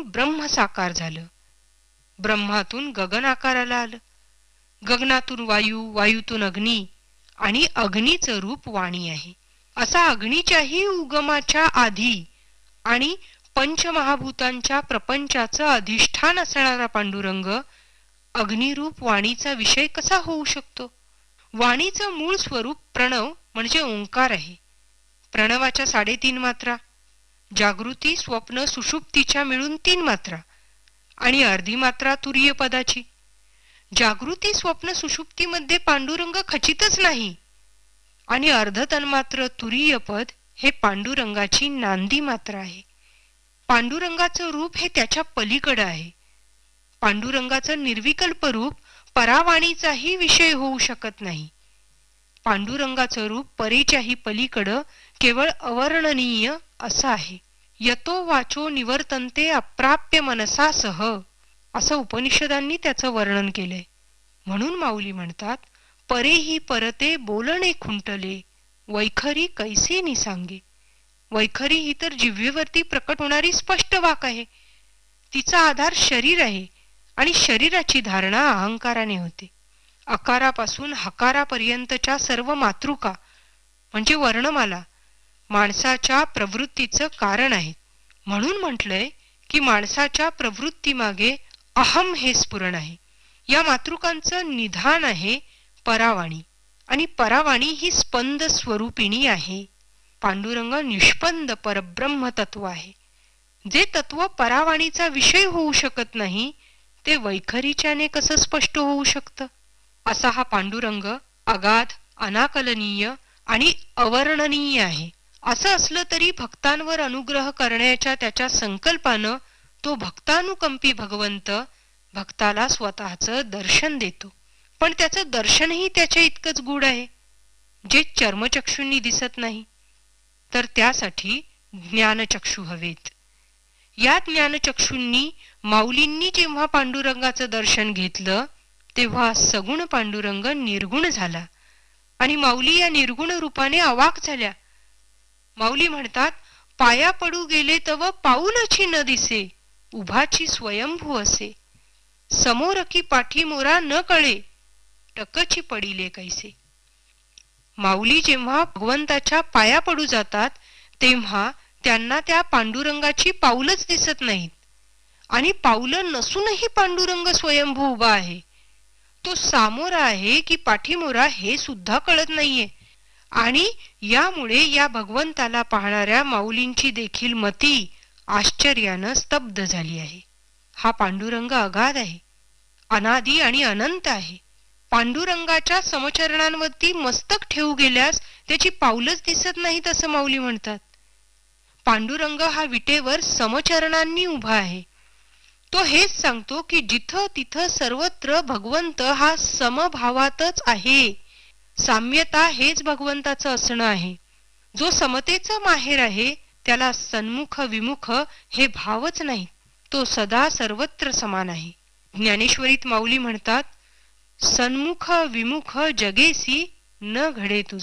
ब्रह्म साकार झालं. ब्रह्मातून गगन आकाराला आलं. गगनातून वायू, वायूतून अग्नी आणि अग्नीचं रूप वाणी आहे. असा अग्नीच्याही उगमाच्या आधी आणि पंचमहाभूतांच्या प्रपंचाचं अधिष्ठान असणारा पांडुरंग अग्निरूप वाणीचा विषय कसा होऊ शकतो? वाणीचं मूळ स्वरूप प्रणव म्हणजे ओंकार आहे. प्रणवाच्या 3.5 मात्रा, जागृती, स्वप्न, सुषुप्तीच्या मिळून 3 मात्रा आणि अर्धी मात्रा तुरीय पदाची. जागृती, स्वप्न, सुषुप्तीमध्ये पांडुरंग खचितच नाही आणि अर्ध तन्मात्र तुरीय पद हे पांडुरंगाची नांदी मात्रा आहे. पांडुरंगाचं रूप हे त्याच्या पलीकडे आहे. पांडुरंगाचं निर्विकल्प रूप परावाणीचाही विषय होऊ शकत नाही. पांडुरंगाचं रूप परेच्याही पलीकडं केवळ अवर्णनीय असं आहे. यतो वाचो निवर्तन्ते अप्राप्य मनसा सह असं उपनिषदांनी त्याचं वर्णन केलंय. म्हणून माऊली म्हणतात, परेही परते बोलणे खुंटले, वैखरी कैसे निसांगे. वैखरी ही तर जिव्हेवरती प्रकट होणारी स्पष्ट वाक आहे. तिचा आधार शरीर आहे आणि शरीराची धारणा अहंकाराने होते. अकारापासून हकारापर्यंतच्या सर्व मातृका म्हणजे वर्णमाला माणसाच्या प्रवृत्तीचं कारण आहेत. म्हणून म्हटलंय की माणसाच्या प्रवृत्तीमागे अहम हे स्फुरण आहे. या मातृकांचं निधान आहे परावाणी आणि परावाणी ही स्पंद स्वरूपिणी आहे. पांडुरंग निष्पंद परब्रह्म तत्व आहे. जे तत्व परावाणीचा विषय होऊ शकत नाही ते वैखरीच्याने कसं स्पष्ट होऊ शकतं? असा हा पांडुरंग अगाध, अनाकलनीय आणि अवर्णनीय आहे. असं असलं तरी भक्तांवर अनुग्रह करण्याच्या त्याच्या संकल्पानं तो भक्तानुकंपी भगवंत भक्ताला स्वतःचं दर्शन देतो. पण त्याचं दर्शनही त्याच्या इतकंच गूढ आहे जे चर्मचक्षूंनी दिसत नाही. तर त्यासाठी ज्ञानचक्षू हवेत. या ज्ञानचक्षूंनी माऊलींनी जेव्हा पांडुरंगाचं दर्शन घेतलं तेव्हा सगुण पांडुरंग निर्गुण झाला आणि माऊली या निर्गुण रूपाने अवाक झाल्या. माऊली म्हणतात, पाया पडू गेले तव पाऊलची न दिसे, उभाची स्वयंभू असे. समोर की पाठी मोरा न कळे, टकची पडिले कैसे. माऊली जेव्हा भगवंताच्या पाया पडू जातात तेव्हा त्यांना त्या पांडुरंगाची पाऊलच दिसत नाहीत आणि पाऊलं नसूनही पांडुरंग स्वयंभू उभा आहे. तो सामोरा आहे की पाठीमोरा हे सुद्धा कळत नाहीये आणि यामुळे या भगवंताला पाहणाऱ्या माऊलींची देखील मती आश्चर्यानं स्तब्ध झाली आहे. हा पांडुरंग अगाध आहे, अनादी आणि अनंत आहे. पांडुरंगाच्या समचरणांवरती मस्तक ठेवू गेल्यास त्याची पाऊलच दिसत नाहीत असं माऊली म्हणतात. पांडुरंग हा विटेवर समचरणांनी उभा आहे. तो हेच सांगतो की जिथं तिथं सर्वत्र भगवंत हा समभावातच आहे. साम्यता हेच भगवंताचं असणं आहे. जो समतेचं माहेर आहे त्याला सन्मुख विमुख हे भावच नाही. तो सदा सर्वत्र समान आहे. ज्ञानेश्वरीत माऊली म्हणतात, सन्मुख विमुख जगेसी न घडे तुझ.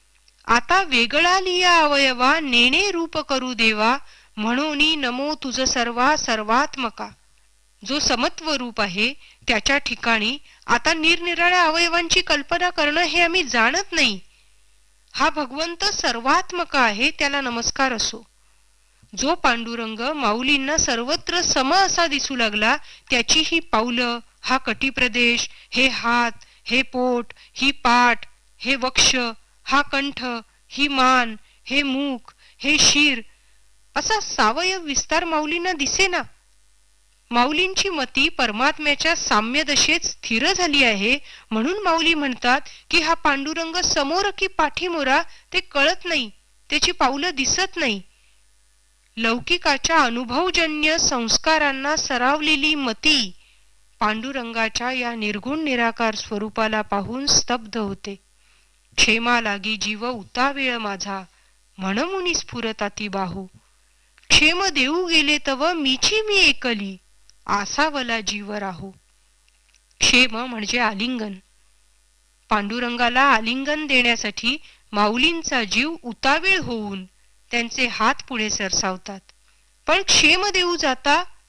आता वेगळा लिया अवयवा नेणे रूप करू देवा, म्हणूनी नमो तुझ सर्वा सर्वात्मका. जो समत्व रूप आहे त्याच्या ठिकाणी आता निरनिराळ्या अवयवांची कल्पना करणं हे आम्ही जाणत नाही. हा भगवंत सर्वात्मक आहे, त्याला नमस्कार असो. जो पांडुरंग माऊलींना सर्वत्र सम असा दिसू लागला त्याची ही पाऊलं, हा कटिप्रदेश, हे हात, हे पोट, ही पाठ, हे वक्ष, हा कंठ, ही मान, हे मुख, हे शिर असा सावयव विस्तार माऊलींना दिसेना. माऊलींची मती परमात्म्याच्या साम्यदशेत स्थिर झाली आहे. म्हणून माऊली म्हणतात की हा पांडुरंग समोर की पाठीमोरा ते कळत नाही, त्याची पाऊलं दिसत नाही. लौकिकाच्या अनुभवजन्य संस्कारांना सरावलेली मती पांडुरंगाच्या या निर्गुण निराकार स्वरूपाला पाहून स्तब्ध होते. क्षेमा लागी जीव उतावेळ माझा, म्हणमुनी स्फुरताती बाहू. क्षेम देऊ गेले तव मीची मी एकली, आसावला जीव राहू. क्षेम म्हणजे आलिंगन. पांडुरंगाला आलिंगन देण्यासाठी माऊलींचा जीव उतावेळ होऊन त्यांचे हात पुढे सरसावतात. पण क्षेम देऊ जाता